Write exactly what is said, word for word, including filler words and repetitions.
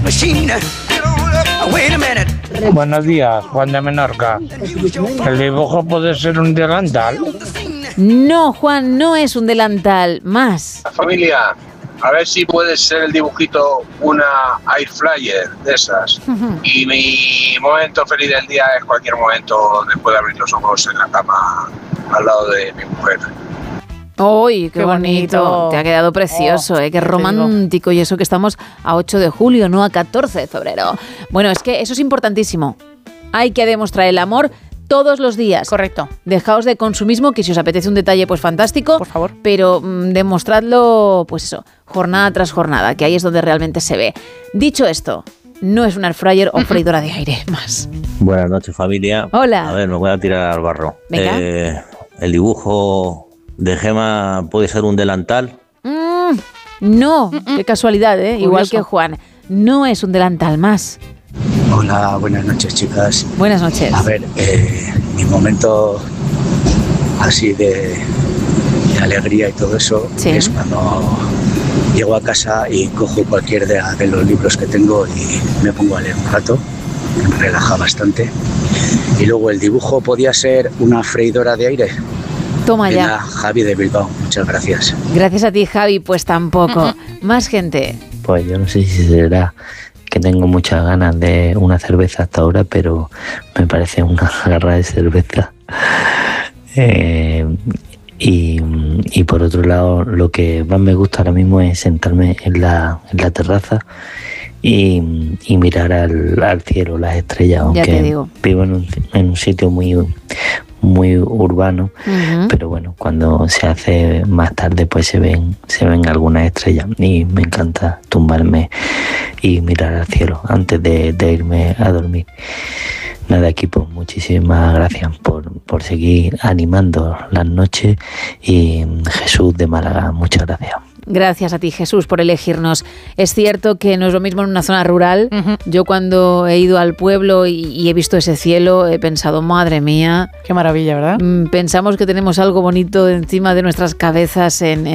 Buenos días, Juan de Menorca. ¿El dibujo puede ser un delantal? No, Juan, no es un delantal. Más. Familia, a ver si puede ser el dibujito una air fryer de esas. Uh-huh. Y mi momento feliz del día es cualquier momento donde pueda abrir los ojos en la cama al lado de mi mujer. ¡Uy, qué, qué bonito. bonito! Te ha quedado precioso, oh, ¿eh? Qué romántico. Y eso que estamos a ocho de julio, no a catorce de febrero. Bueno, es que eso es importantísimo. Hay que demostrar el amor todos los días. Correcto. Dejaos de consumismo, que si os apetece un detalle, pues fantástico. Por favor. Pero mmm, demostradlo, pues eso, jornada tras jornada, que ahí es donde realmente se ve. Dicho esto, no es un air fryer o freidora de aire, más. Buenas noches, familia. Hola. A ver, me voy a tirar al barro. Venga. Eh, el dibujo de Gema puede ser un delantal. Mm, no, mm-mm. Qué casualidad, ¿eh? Curioso. Igual que Juan. No es un delantal, más. Hola, buenas noches, chicas. Buenas noches. A ver, eh, mi momento así de, de alegría y todo eso, ¿sí?, es cuando llego a casa y cojo cualquier de, de los libros que tengo y me pongo a leer un rato, que me relaja bastante. Y luego el dibujo podía ser una freidora de aire. Toma ya. Javi de Bilbao, muchas gracias. Gracias a ti, Javi, pues tampoco. Uh-huh. Más gente. Pues yo no sé si será que tengo muchas ganas de una cerveza hasta ahora, pero me parece una garra de cerveza. Eh, y, y por otro lado, lo que más me gusta ahora mismo es sentarme en la, en la terraza y, y mirar al, al cielo, las estrellas, aunque vivo en un, en un sitio muy... muy urbano, uh-huh. Pero bueno, cuando se hace más tarde pues se ven se ven algunas estrellas y me encanta tumbarme y mirar al cielo antes de, de irme a dormir. Nada, equipo, muchísimas gracias por, por seguir animando las noches y Jesús de Málaga, muchas gracias. Gracias a ti, Jesús, por elegirnos. Es cierto que no es lo mismo en una zona rural. Uh-huh. Yo cuando he ido al pueblo y, y he visto ese cielo, he pensado, madre mía. Qué maravilla, ¿verdad? Pensamos que tenemos algo bonito encima de nuestras cabezas en